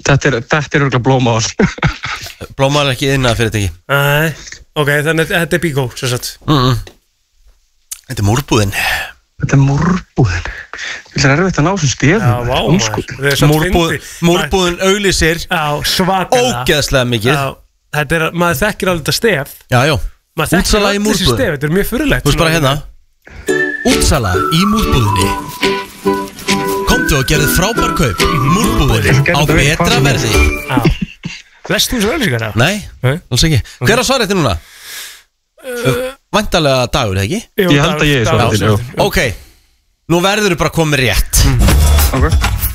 Þetta er örugglega blómál. Blómál ekki innað fyrirtæki. Nei, ok, þannig að þetta er bíkó, sem sagt. Þetta er múrbúðin. Þetta er múrbúðin. Það er erfitt að ná sem stefn. Já, vá, Múrbúðin auglýsir svakalega ógeðslega mikið. Já, þetta er, maður þekkir alveg þetta stef. Já. Maður þekkir Útsala í alveg þessi múrbúðin. stef, þetta er mjög fyrirlegt. Þú veist bara hérna. Útsala í múrbúðinni. Komdu og gerðu frábær kaup. Múrbúðinni á betra verði. Lestu þú svo auglýsingar það? Nei, alls ekki. Hver á svarið þetta núna? Væntalega Dagur, ekki? Ég held að ég er svarið. Ok, nú verður þú bara komið rétt. Ok.